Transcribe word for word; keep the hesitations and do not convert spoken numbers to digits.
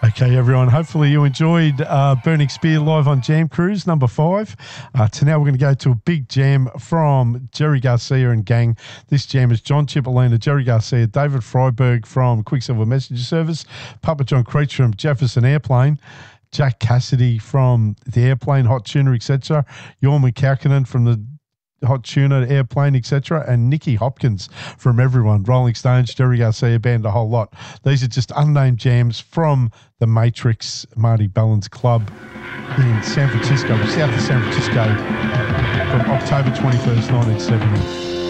Okay, everyone. Hopefully you enjoyed uh, Burning Spear live on Jam Cruise number five. Uh, to now we're going to go to a big jam from Jerry Garcia and gang. This jam is John Cipollina, Jerry Garcia, David Freiberg from Quicksilver Messenger Service, Papa John Creech from Jefferson Airplane, Jack Cassidy from the Airplane, Hot Tuner, et cetera, Jorma Kaukonen from the Hot Tuner, Airplane, et cetera, and Nicky Hopkins from everyone, Rolling Stones, Jerry Garcia Band, a whole lot. These are just unnamed jams from the Matrix Marty Ballin's Club in San Francisco, south of San Francisco, from October twenty-first, nineteen seventy.